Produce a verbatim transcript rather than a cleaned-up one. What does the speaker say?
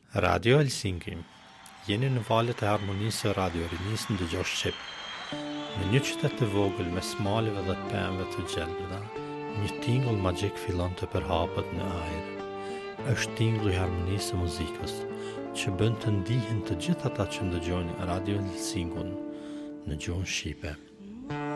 Radio Helsinki. Jeni në valet e harmonisë së Radio Rinisë ndëgjosh shqip. Në një qytet të vogël me smalive dhe të pemëve të gjelbërta, një tingull magjik fillon të përhapet në ajër. Është tingulli i harmonisë së muzikës, që bën të ndihen të gjithë ata që ndëgjojnë Radio Helsinkun në gjuhën shqipe.